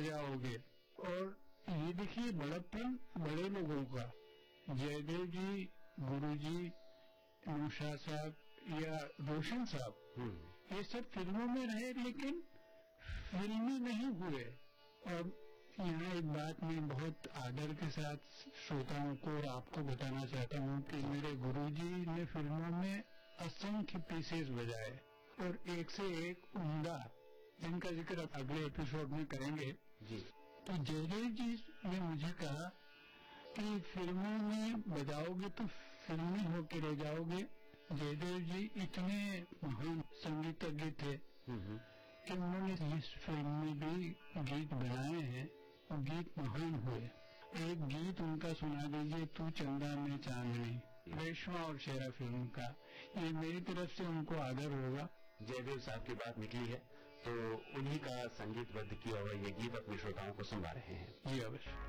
बजाओगे। और ये देखिए बड़प्पन बड़े लोगों का, जयदेव जी, गुरु जी, नौशाद साहब या रोशन साहब, ये सब फिल्मों में रहे लेकिन फिल्मी नहीं हुए। और यहाँ एक बात मैं बहुत आदर के साथ श्रोताओं को और आपको बताना चाहता हूँ कि मेरे गुरुजी ने फिल्मों में असंख्य पीसेस बजाए और एक से एक उम्दा, जिनका जिक्र अगले एपिसोड में करेंगे जी। तो जयदेव जी ने मुझे कहा कि फिल्मों में बजाओगे तो फिल्मी होके रह जाओगे। जयदेव जी इतने महान संगीतज्ञ थे कि उन्होंने इस फिल्म में भी गीत बनाए हैं और गीत महान हुए। एक गीत उनका सुना दीजिए, तू चंदा में चांदनी, रेशमा और शेरा फिल्म का। ये मेरी तरफ से उनको आदर होगा। जयदेव साहब की बात निकली है तो उन्हीं का संगीतबद्ध किया हुआ ये गीत अपने श्रोताओं को सुना रहे हैं। जी अवश्य।